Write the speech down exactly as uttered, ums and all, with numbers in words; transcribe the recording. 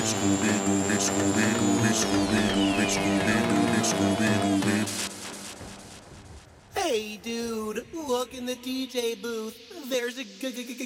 Hey, dude, look in the D J booth. There's a g- g- g-